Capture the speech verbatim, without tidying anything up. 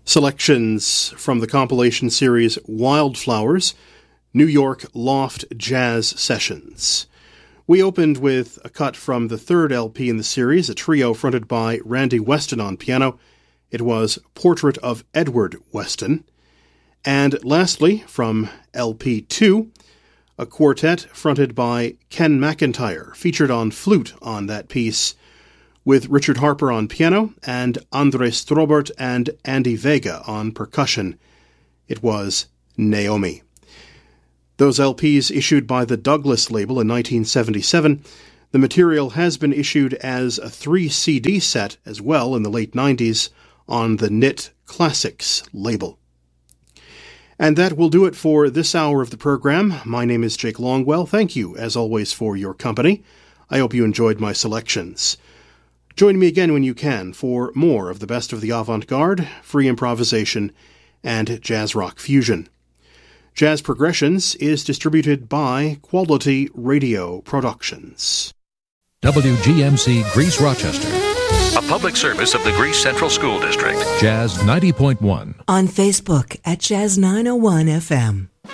Selections from the compilation series Wildflowers, New York Loft Jazz Sessions. We opened with a cut from the third L P in the series, a trio fronted by Randy Weston on piano. It was Portrait of Edward Weston. And lastly, from L P two, a quartet fronted by Ken McIntyre, featured on flute on that piece, with Richard Harper on piano and Andre Strobert and Andy Vega on percussion. It was Naomi. Those L Ps issued by the Douglas label in nineteen seventy-seven. The material has been issued as a three C D set as well in the late nineties on the N I T Classics label. And that will do it for this hour of the program. My name is Jake Longwell. Thank you, as always, for your company. I hope you enjoyed my selections. Join me again when you can for more of the best of the avant-garde, free improvisation, and jazz rock fusion. Jazz Progressions is distributed by Quality Radio Productions. W G M C Greece Rochester. A public service of the Greece Central School District. Jazz ninety point one. On Facebook at Jazz nine oh one F M.